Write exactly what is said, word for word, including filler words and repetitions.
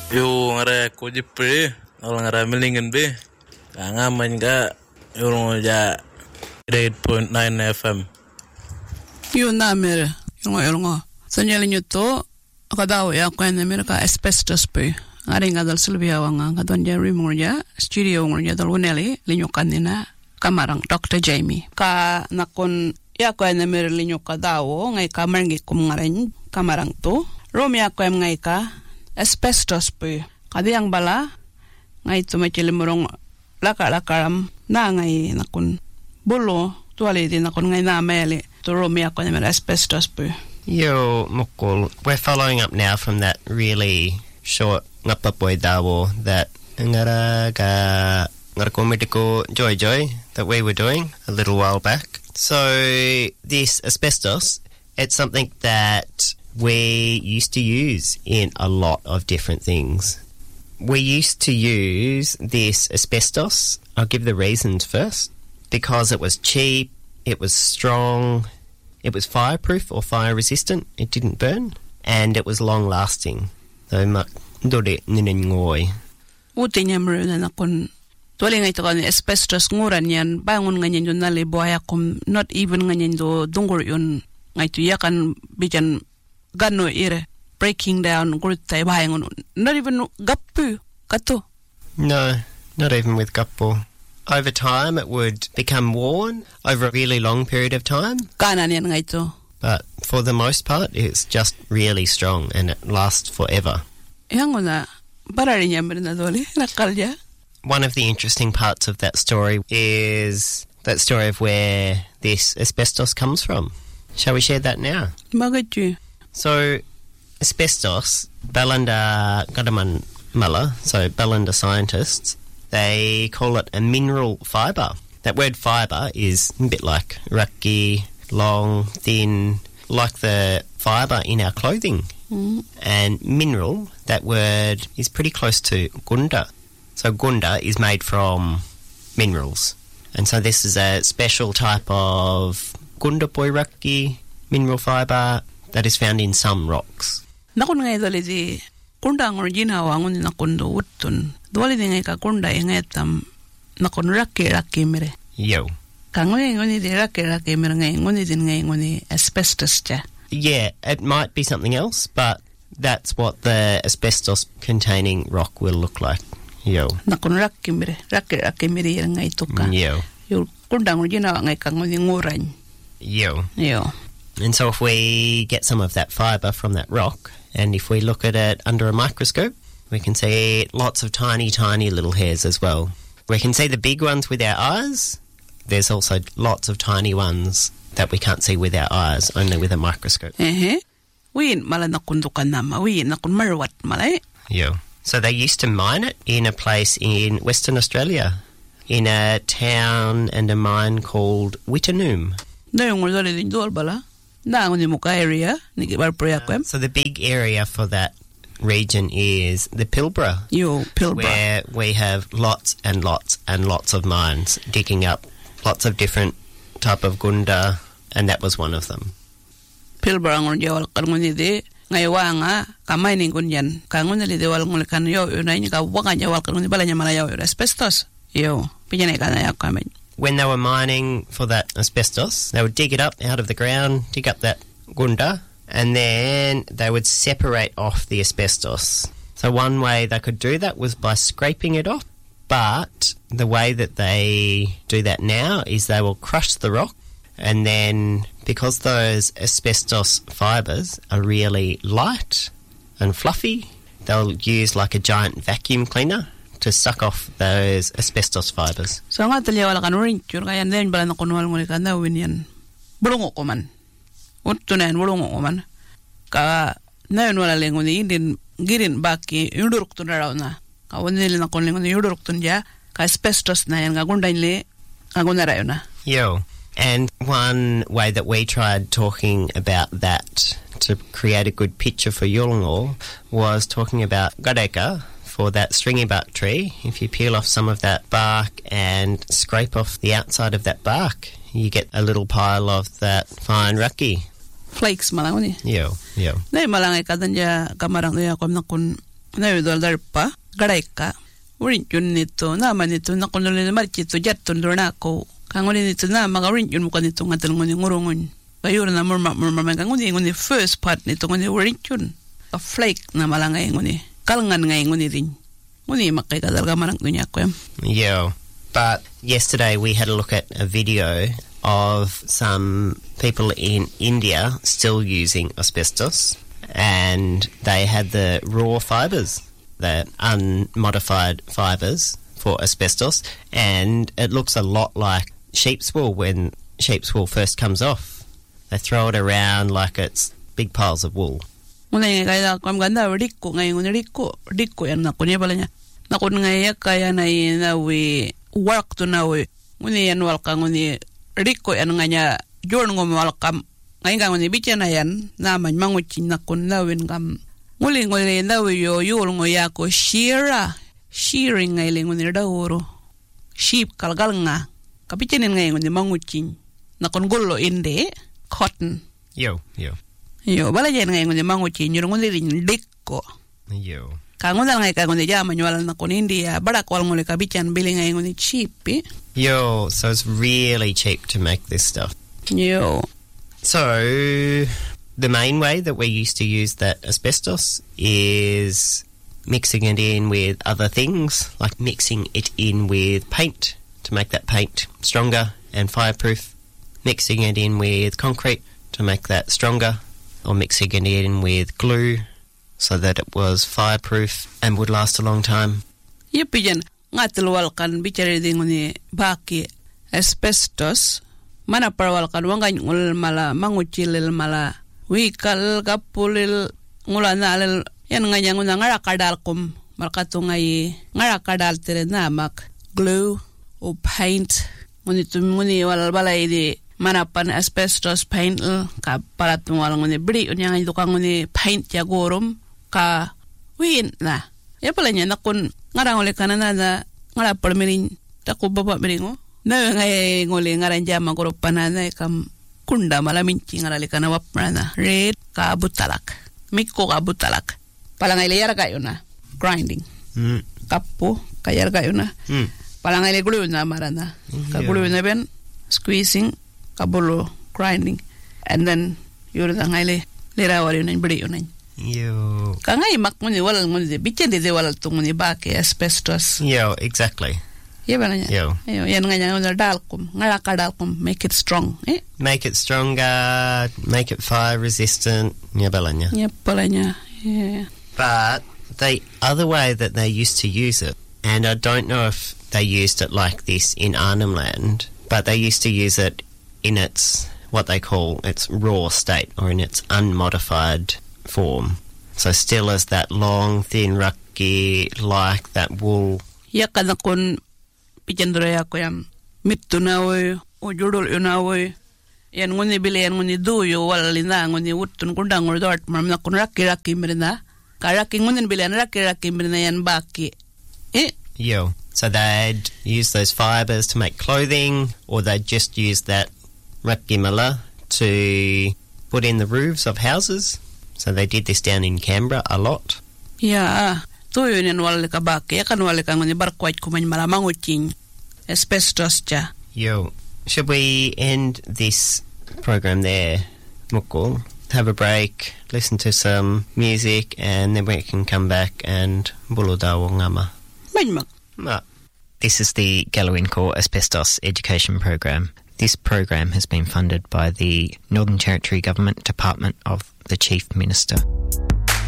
Yung ngara kujipre, orang ngara melingin be, ngaman ga yung ja eight point nine F M. Yung namer, yung yung sanyalin nyo to, akadaw ya ko yan namer ka asbestos pe. Ngari nga dal Sylvia wanga kadon ja rimurja studio ngurja dal uneli linyo kanina kamarang Doctor Jamie ka nakon ya ko na mer linyo kadawo ngai kamarngi kum ngaren kamarang to rom ya ko ngai ka asbestos pe kadiang bala ngai to machilimurong laka lakaram na ngai nakon bolo tuali din nakon ngai na mele to rom ya ko na mer asbestos pe. Yo mukul, we're following up now from that really short ngapapoy dawo that ngara ka ngarakomediko joy joy that we were doing a little while back. So this asbestos, it's something that we used to use in a lot of different things. We used to use this asbestos, I'll give the reasons first, because it was cheap, it was strong, it was fireproof or fire resistant, it didn't burn, and it was long lasting. So mak dode ninengoy. Uti niya meron na nakon tuwali nga ito ka ni asbestos nguran yan bangon nga nyan yun nalibuhay akom not even nga nyan do dungur yun nga ito yakan bijan gano ire breaking down gurut tayo bahay ngon not even gapu kato. No, not even with gapo. Over time it would become worn over a really long period of time. Kanan yan nga ito. But for the most part it's just really strong and it lasts forever. Yang una barari niya meron na dole nakalya. One of the interesting parts of that story is that story of where this asbestos comes from. Shall we share that now? Bakit yun? So, asbestos, Balanda Gadaman Mala, so Balanda scientists, they call it a mineral fibre. That word fibre is a bit like raki, long, thin, like the fibre in our clothing. Mm. And mineral, that word is pretty close to gunda. So gunda is made from minerals. And so this is a special type of gunda poiraki mineral fibre that is found in some rocks. Nakon nga ito di gunda ang originawa ngun nakundo utun. Dwali di nga ka gunda yung etam nakon raki raki mere. Yo. Kangoy nguni di raki raki mere ngay nguni din ngay nguni asbestos cha. Yeah, it might be something else, but that's what the asbestos-containing rock will look like. Yo. Nakon raki mere, raki raki mere yung ngay tuka. Yo. Yung kundang originawa ngay kanguni nguran. Yo. Yo. And so if we get some of that fibre from that rock, and if we look at it under a microscope, we can see lots of tiny, tiny little hairs as well. We can see the big ones with our eyes. There's also lots of tiny ones that we can't see with our eyes, only with a microscope. Eh, win mala nakundukan nama, win nakun marwat malay. Yeah. So they used to mine it in a place in Western Australia, in a town and a mine called Wittenoom. Na yung ngulali din dool bala. Na ang muka area ni kibar proyakwem. So the big area for that region is the Pilbara. Yo, Pilbara. Where we have lots and lots and lots of mines digging up lots of different type of gunda, and that was one of them. Pilbara ngon jawal karngoni de ngaywa nga kamay ning kunyan kangon li de wal ngol kan yo yo nay ka waka jawal karngoni bala nya malayo asbestos yo pinya ka na kamay. When they were mining for that asbestos, they would dig it up out of the ground, dig up that gunda, and then they would separate off the asbestos. So one way they could do that was by scraping it off, but the way that they do that now is they will crush the rock, and then because those asbestos fibres are really light and fluffy, they'll use like a giant vacuum cleaner to suck off those asbestos fibres. So nga talya wala kan rin chur kaya then bala na kunwal nguli kan daw yan. Bulungo ko man. Utto na yan bulungo ko man. Ka na yun wala lengo ni indin girin baki yuduruk tun raw na. Ka wala nila na kun lengo ni yuduruk tun ja ka asbestos na yan nga gunda nili nga gunda raw na. Yo. And one way that we tried talking about that to create a good picture for Yulungo was talking about Gadeka, for that stringy bark tree. If you peel off some of that bark and scrape off the outside of that bark, you get a little pile of that fine raki. Flakes malang ni. Yo, yo. Nay malang ay kadan ja kamarang ya kom nakun navidol darpa gadaika urin yun nito naman nito nakunulin markito jatton dornako kangulin nito na magarin yun mukan nito ngatal nguni ngurungun kayo na murma murma nguni nguni first part nito nguni urin yun a flake na malangay nguni kalangan ngay nguni rin nguni makay kadalga marang dunya ko. Yeah, but yesterday we had a look at a video of some people in India still using asbestos, and they had the raw fibres, the unmodified fibres for asbestos, and it looks a lot like sheep's wool when sheep's wool first comes off. They throw it around like it's big piles of wool. Nguni kaya kam ganda rikko ngay nguni rikko rikko yan nakunya pala niya nakun ngay kaya na inawi work to nawi nguni yan walka nguni rikko yan nga niya jorn ngom walkam ngay nga nguni bitya na yan naman manguchin nakun nawin kam nguli nguli nawi yo yul ngoya ko sheara shearing ngay nguni dauro sheep kalgal nga kapityanin ngay nguni manguchin nakun gullo inde cotton Yo, yo. Yo, bala jen ngay nguni manguchin yun nguni rin dikko. Yo. Kangundal ngay ka nguni jama nyual na kun India barak wal nguli kabichan bili ngay nguni cheap eh. Yo, so it's really cheap to make this stuff. Yo. So the main way that we used to use that asbestos is mixing it in with other things, like mixing it in with paint to make that paint stronger and fireproof, mixing it in with concrete to make that stronger, or mixing it in with glue so that it was fireproof and would last a long time. Yepijan ngatil walkan bicara nguni baki asbestos mana parwalkan wangan ngul mala mangucilil mala wikal kapulil ngulanalil yan nga nguna ngara kadalkum markatu ngai ngara kadal tere namak glue o paint nguni tumuni wal balay di manapan asbestos paint ka paratung wal nguni bri unya ngai tukang nguni paint ya gorum ka win na ya pala nya nakun ngarang ole kanana na ngara permirin taku baba miringo na ngai ngole ngaran jama goro panana kam kunda malaminci ngarali kana wapna red ka butalak mikko ka butalak pala ngai layar kayo na grinding Mm. kapo kayar kayo na Mm. pala ngai glue na marana ka glue na ben squeezing kabolo grinding and then yur na ngai le lera wali na bri unan Yo. ka ngai mak muni wala muni bichende de wala tunguni ba ke asbestos Yo, exactly. ye bana nya Yo. yo yan nga nya dalkum ngala ka dalkum make it strong eh Make it stronger, make it fire resistant. Yeah, balanya. ye pala nya yeah. But the other way that they used to use it, and I don't know if they used it like this in Arnhem Land, but they used to use it in its, what they call its raw state, or in its unmodified form. So still as that long, thin, rucky, like that wool. Ya kana kun pichendro ya ko yam mittu na woy o jodol yo na woy yan ngoni bile yan ngoni duyo wala lina ngoni wuttun kundang ngor dort mam na kun rakki rakki mirna ka rakki ngoni bile yan rakki rakki mirna yan baki eh Yo. So they'd use those fibres to make clothing, or they'd just use that rakimala to put in the roofs of houses. So they did this down in Canberra a lot. ya tuyo yan wala ka baki ya kan wala ka ngoni barkwait kuman malamang uting asbestos cha Yo. Should we end this program there, Mukul? Have a break, listen to some music, and then we can come back and buludawo ngama. manmak Ma. This is the Gallowin Core Asbestos Education Program. This program has been funded by the Northern Territory Government Department of the Chief Minister.